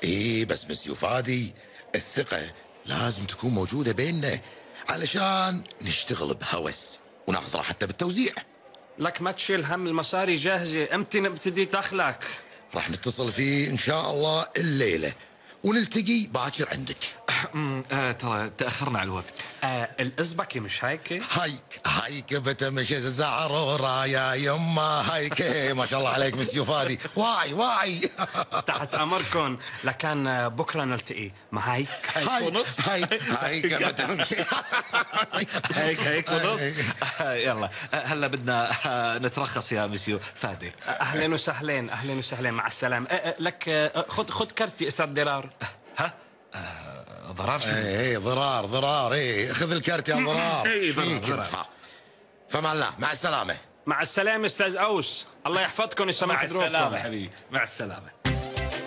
ايه بس مسيو فادي، الثقة لازم تكون موجودة بيننا علشان نشتغل بهوس وناخذ راحتنا بالتوزيع. لك ما تشيل هم، المصاري جاهزة، امتى نبتدي دخلك؟ راح نتصل فيه ان شاء الله الليلة ونلتقي باكر عندك. ترى تأخرنا على الوقت. الازبكي مش هيك؟ هايك بتمشي زعرورة يا يما هايك. ما شاء الله عليك مسيو فادي، واعي تحت امركم، لكان بكره نلتقي مع هيك ونص. هايك بتمشي هيك ونص. يلا هلا بدنا نترخص يا مسيو فادي. اهلا وسهلين مع السلامة. لك خذ كرتي استاذ ضرار. ها ضرار شو؟ ايه ضرار ايه، خذ الكرت يا ضرار. ايه فيك ضرار. انت. فما الله، مع السلامة. مع السلامة استاذ اوس، الله يحفظكم يسمح مع دروبكم. السلامة حبيبي، مع السلامة.